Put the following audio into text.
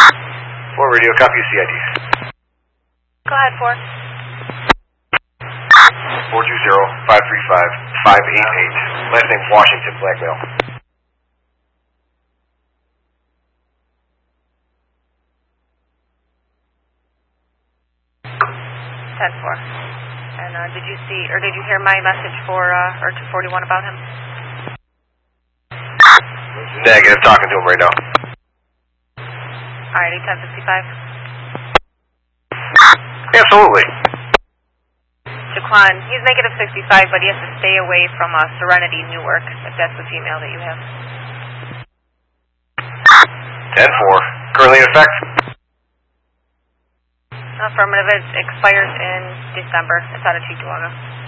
4 radio, copy CID. Go ahead, 4. 420-535-588. Last name Washington, black male. 10-4. And did you see, or did you hear my message for, or 241 about him? Negative, talking to him right now. Alrighty, 1055. Absolutely. Jaquan, he's negative 65, but he has to stay away from Serenity Newark, if that's the female that you have. 10-4. Currently in effect. Affirmative, it expires in December. It's out of Cheektowaga.